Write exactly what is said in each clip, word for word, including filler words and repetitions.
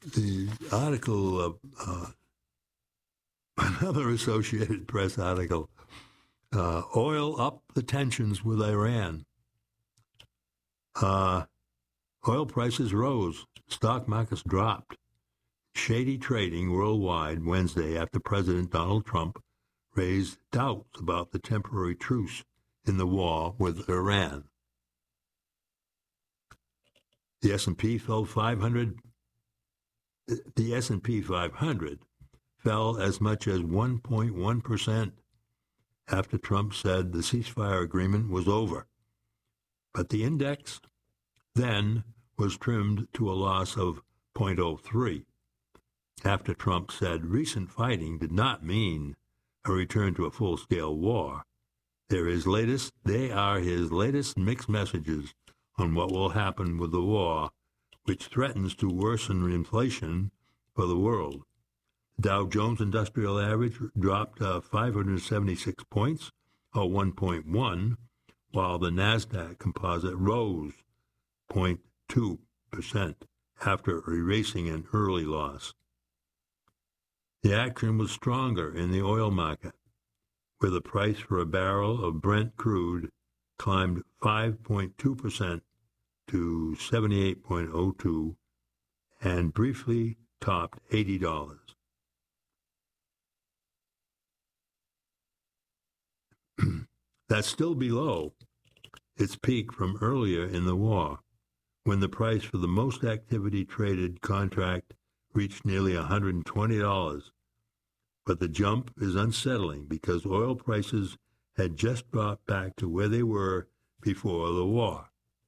the article, uh, uh, another Associated Press article, uh, oil up the tensions with Iran. Uh, oil prices rose, stock markets dropped. Shady trading worldwide Wednesday after President Donald Trump raised doubts about the temporary truce in the war with Iran. The S and P fell five hundred. The S and P five hundred fell as much as one point one percent after Trump said the ceasefire agreement was over. But the index then was trimmed to a loss of zero point zero three after Trump said recent fighting did not mean a return to a full-scale war. They're his latest, they are his latest mixed messages on what will happen with the war, which threatens to worsen inflation for the world. The Dow Jones Industrial Average dropped uh, five hundred seventy-six points, or one point one, while the NASDAQ Composite rose zero point two percent after erasing an early loss. The action was stronger in the oil market, where the price for a barrel of Brent crude climbed five point two percent to seventy-eight point zero two and briefly topped eighty dollars. That's still below its peak from earlier in the war, when the price for the most activity traded contract reached nearly one hundred twenty dollars. But the jump is unsettling because oil prices had just dropped back to where they were before the war.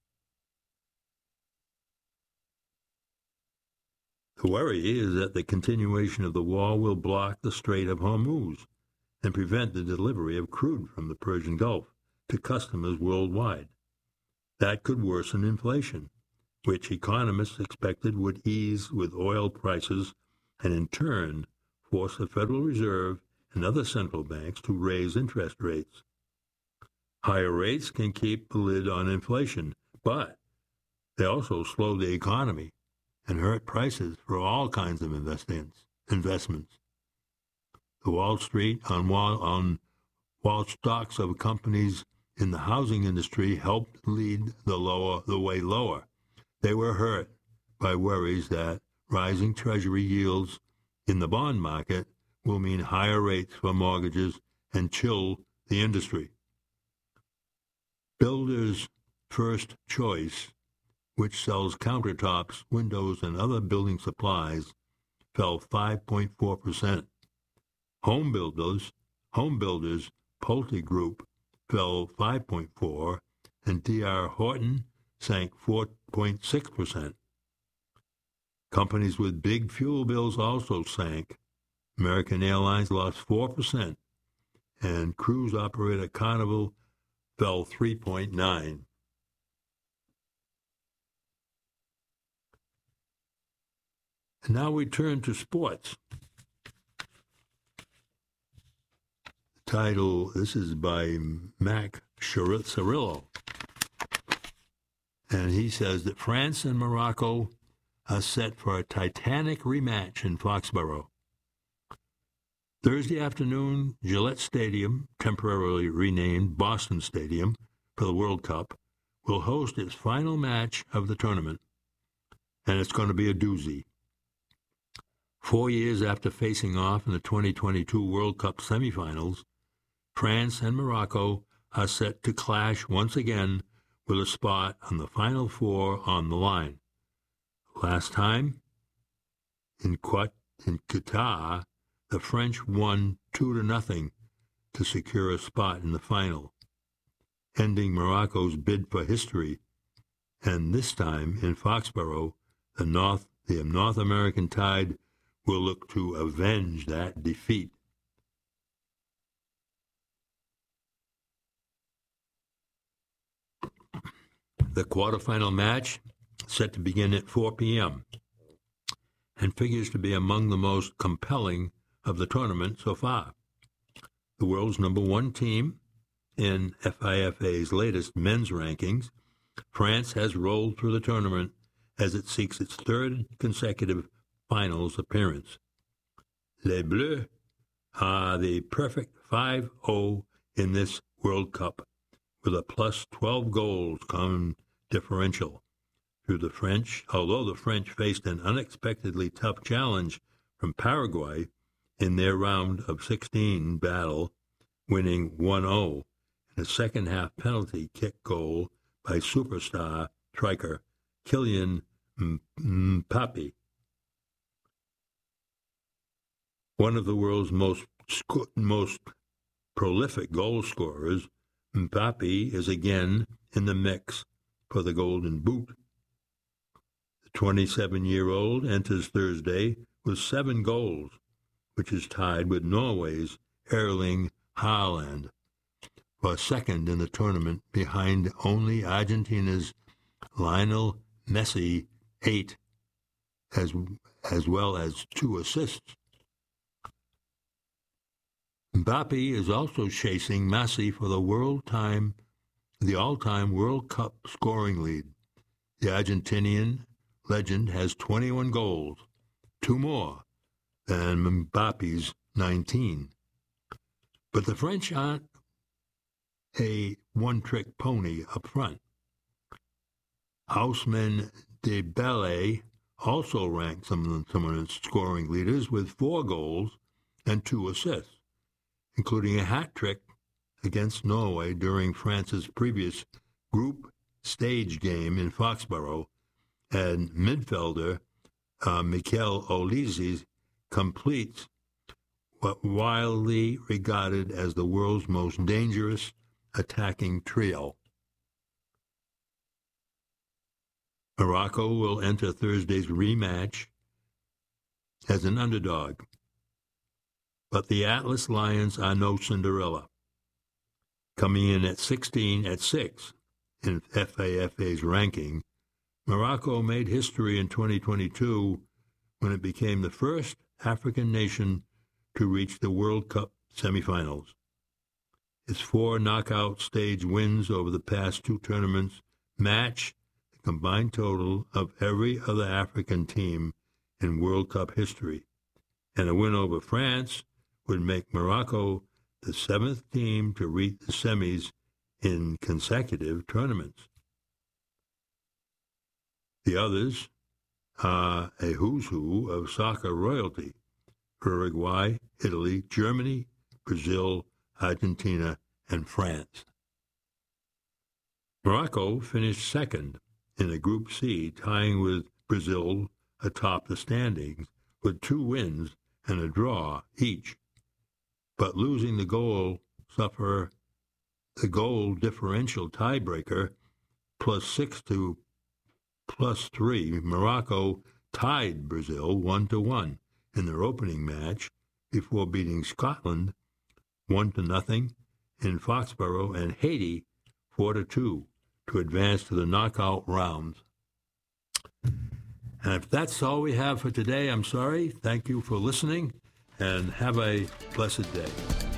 The worry is that the continuation of the war will block the Strait of Hormuz and prevent the delivery of crude from the Persian Gulf to customers worldwide. That could worsen inflation, which economists expected would ease with oil prices and in turn force the Federal Reserve and other central banks to raise interest rates. Higher rates can keep the lid on inflation, but they also slow the economy and hurt prices for all kinds of investments. investments. The Wall Street on Wall, on Wall stocks of companies in the housing industry helped lead the lower the way lower. They were hurt by worries that rising Treasury yields in the bond market will mean higher rates for mortgages and chill the industry. Builders First Choice, which sells countertops, windows, and other building supplies, fell five point four percent. Home builders, home builders Pulte Group fell five point four percent, and D R Horton sank four point six percent. Companies with big fuel bills also sank. American Airlines lost four percent, and cruise operator Carnival fell three point nine percent. And now we turn to sports. The title, this is by Mac Cirillo, and he says that France and Morocco are set for a titanic rematch in Foxborough. Thursday afternoon, Gillette Stadium, temporarily renamed Boston Stadium for the World Cup, will host its final match of the tournament, and it's going to be a doozy. Four years after facing off in the twenty twenty-two World Cup semifinals, France and Morocco are set to clash once again with a spot on the Final Four on the line. Last time, in Qatar, the French won two to nothing to secure a spot in the final, ending Morocco's bid for history. And this time, in Foxborough, the North, the North American Tide will look to avenge that defeat. The quarterfinal match, set to begin at four p.m., and figures to be among the most compelling of the tournament so far. The world's number one team in FIFA's latest men's rankings, France has rolled through the tournament as it seeks its third consecutive finals appearance. Les Bleus are the perfect five oh in this World Cup, with a plus twelve goals common differential. Through the French, although the French faced an unexpectedly tough challenge from Paraguay in their round of sixteen battle, winning one oh, and a second-half penalty kick goal by superstar striker Kylian Mbappé. One of the world's most most prolific goal scorers, Mbappé is again in the mix for the Golden Boot. The twenty-seven-year-old enters Thursday with seven goals, which is tied with Norway's Erling Haaland for second in the tournament, behind only Argentina's Lionel Messi, eight, as, as well as two assists. Mbappé is also chasing Messi for the world time, the all-time World Cup scoring lead. The Argentinian legend has twenty-one goals, two more than Mbappe's nineteen. But the French aren't a one-trick pony up front. Ousmane Dembélé also ranks some of the scoring leaders with four goals and two assists, including a hat trick against Norway during France's previous group stage game in Foxborough, and midfielder uh, Mikel Olise completes what widely regarded as the world's most dangerous attacking trio. Morocco will enter Thursday's rematch as an underdog, but the Atlas Lions are no Cinderella. Coming in at sixteen at six in F A F A's ranking, Morocco made history in twenty twenty-two when it became the first African nation to reach the World Cup semifinals. Its four knockout stage wins over the past two tournaments match the combined total of every other African team in World Cup history, and a win over France would make Morocco the seventh team to reach the semis in consecutive tournaments. The others are a who's who of soccer royalty: Uruguay, Italy, Germany, Brazil, Argentina, and France. Morocco finished second in a Group C, tying with Brazil atop the standings with two wins and a draw each, but losing the goal suffer the goal differential tiebreaker plus six to plus three. Morocco tied Brazil one to one in their opening match before beating Scotland one to nothing in Foxborough and Haiti four to two to advance to the knockout rounds. And if that's all we have for today, I'm sorry. Thank you for listening, and have a blessed day.